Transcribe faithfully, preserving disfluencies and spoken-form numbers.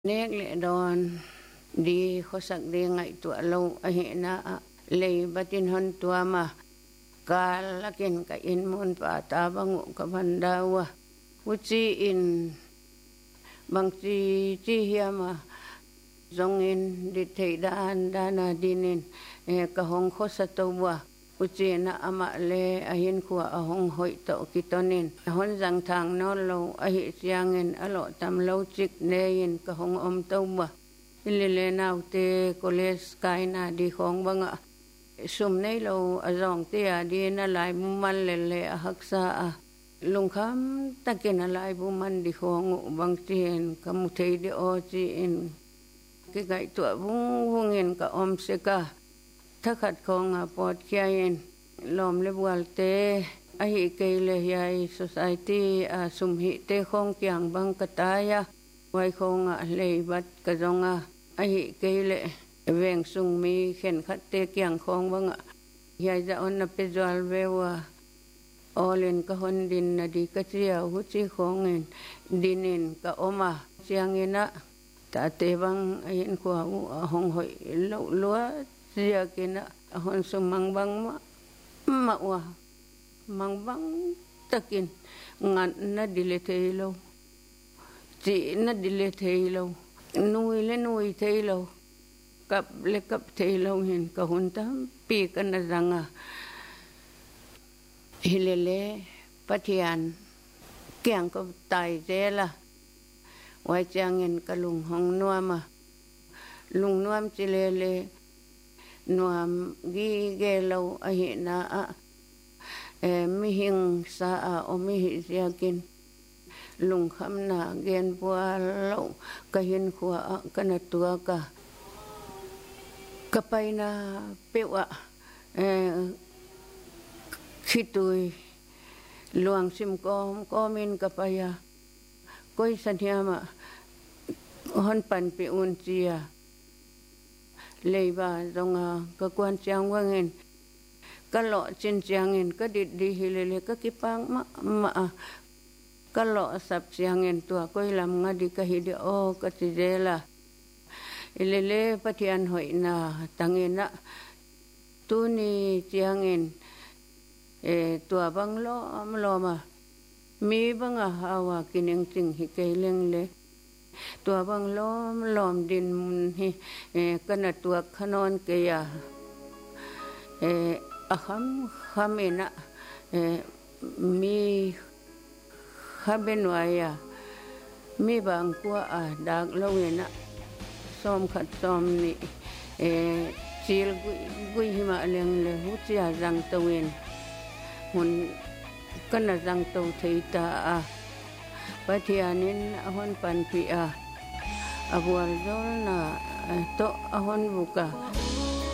Nek le don di khosak di ngai tua lo ahina le batin hon tua ma kalakin ka in mon pa ta bangu ka bandawa uci in bang ci ci hiama zongin di theidan dana dinin e ka hong khosatowa uci na ama le ahin khua ahong hoi to kitonin hon jang thang no lo ahi siangin alo tam lo chik nein ka hong om towa ilele nau te koles kaina di khong banga sum nei lo azong te a di na lai mumal le le haksa a lung kham takin lai bu man di khong bang tin kamu thei de o chi in cái gai tua vung vungin ka om se ka thakhat khong a pot kyain lom le bual te a hi ke le yai society a sum hi te khong kyang bang kataya wai khong a le bat ka zonga a hi ke le veng sung mi khen khat te kyang khong bang a yai za on na pe jwal vewa olin ka hon din na di ka chia hu chi khong en dinin ka oma chiangina ta te bang ain ko hong hoi lo lua sia kina hon sum mang bang ma ma wa mang bang takin ngan na dile thelo chi na dile thelo nuôi le nuôi thelo kap le kap thelo hin ka hon tam pi kan ranga hilele patian kyang ko tai je la wai changin ka lung hong nuama lung nuam chilele nuam gi ge lo a hi na a e mi hing sa a o mi hi yakin lung kham na gen bua lo ka hin khua ka na tua ka ka pai na pewa e khitui luang sim kom komin ka paya koi sanyama hon pan pe un chia leiba zonga ka kwan chang wangin ka lo chin changin ka dit di hilele ka kipang ma ma ka lo sap changin tua koi lam nga di ka hide o ka tijela ilele patian hoi na tangena tuni changin e tua bang lo am lo ma mi banga hawa kining ting hi keileng le tua bang lom lom din hi e kana tua khanon ke ya e aham khamena e mi khabenwaya mi bang kwa a dak lowena som khat som ni e chil gui hi ma leng le hu chia rang tawin hun kana rang tau thei ta a pathianin ahon pan pi a abual zol na to ahon buka